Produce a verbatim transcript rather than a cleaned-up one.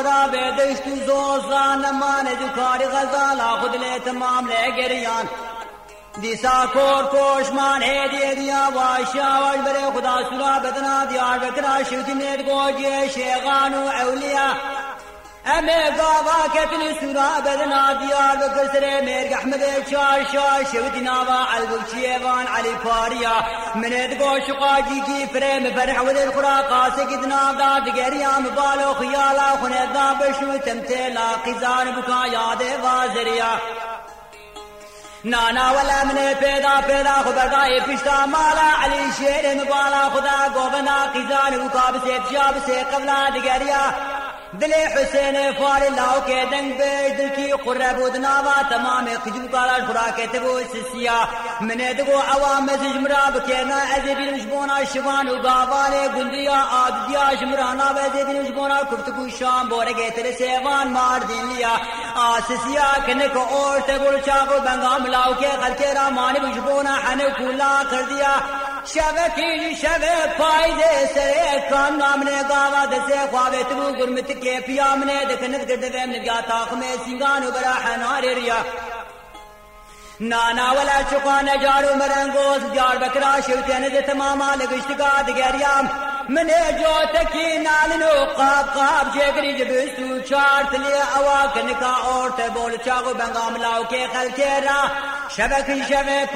برا بدشت و زوزان نمان دکاری غزال خود لی تمام لگریان دیسا کور کوشمان هدیه دیا واشا واش بره خدا سورا بدنا دیار بکرا شوتی نید گوجه شیخان و اولیا امه گاوا کتن سورا بدنا دیار بکر سره مرگ احمد چارشا شوتی ناوا البوچی وان علی پاریا منید گوش قاجی کی فرم فرح ودل خرا قاسه کتنا دا دگریا مبالو خیالا خند دا بشو تمتلا قزان بکا یاد وازریا نانا ولا من پیدا پیدا خبردائی پشتا مالا علی شیر مبالا خدا گوبنا قیزان وکاب سے پشاب سے قبلہ دگریا دل حسین فار اللہ کے دنگ بیش دل کی قرب ودناوا تمام خجو کالا خوراکت وہ سسیا من دگو عوام سجمرا بکینا ازیدی نشبونا شبان اگاوانے گندیا آددیا شمرانا وزیدی نشبونا کفتگو شام بورگے تر سیوان مار دین لیا آسسیا کنک اورت بول چاگو بنگام لاو کے خلکے رامان بشبونا حنکولا کر دیا شبکی شب پائدے سرے کام نامنے گاوا دسے خواوے تبو گرمت کے پیام نے دکنت گردوے من گیا تاخ میں سنگانو برا حنار ریا نانا ولا چقان جارو مرنگوز جار بکرا شوتین دے تماما لگشتگا دگریام من جو تکی نالنو قاب قاب جگری جبستو چارت لیا اواکنکا اور تبول چاگو بنگام لاو کے خلکے را شبکی شب